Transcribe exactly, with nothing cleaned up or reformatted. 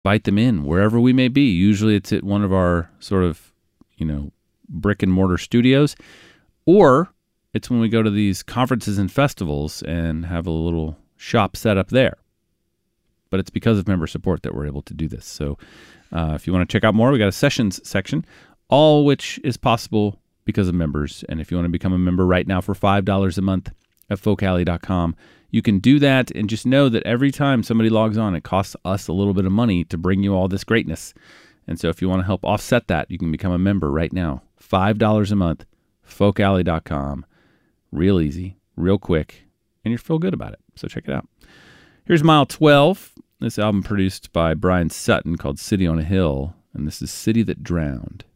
invite them in wherever we may be. Usually it's at one of our sort of, you know, brick and mortar studios, or it's when we go to these conferences and festivals and have a little shop set up there. But it's because of member support that we're able to do this. So uh, if you want to check out more, we got a sessions section, all which is possible because of members. And if you want to become a member right now for five dollars a month at folk alley dot com, you can do that. And just know that every time somebody logs on, it costs us a little bit of money to bring you all this greatness. And so if you want to help offset that, you can become a member right now. five dollars a month, folk alley dot com. Real easy, real quick, and you'll feel good about it. So check it out. Here's Mile twelve. This album produced by Brian Sutton called City on a Hill, and this is City That Drowned.